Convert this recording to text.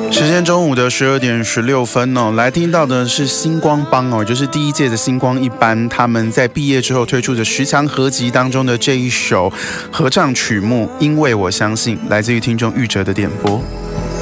时间中午的12:16哦，来听到的是星光帮哦，就是第一届的星光一班，他们在毕业之后推出的10强合集当中的这一首合唱曲目《因为我相信》，来自于听众玉哲的点播。